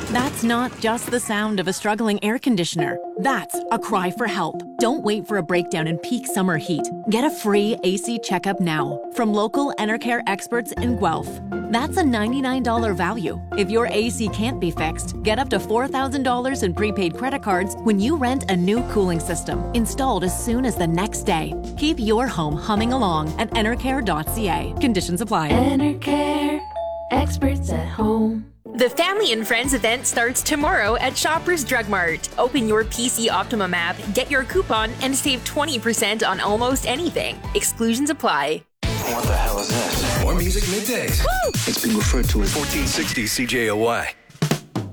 That's not just the sound of a struggling air conditioner. That's a cry for help. Don't wait for a breakdown in peak summer heat. Get a free AC checkup now from local Enercare experts in Guelph. That's a $99 value. If your AC can't be fixed, get up to $4,000 in prepaid credit cards when you rent a new cooling system installed as soon as the next day. Keep your home humming along at enercare.ca. Conditions apply. Enercare, experts at home. The Family and Friends event starts tomorrow at Shoppers Drug Mart. Open your PC Optimum app, get your coupon, and save 20% on almost anything. Exclusions apply. What the hell is this? More music middays. Woo! It's being referred to as 1460 CJOY.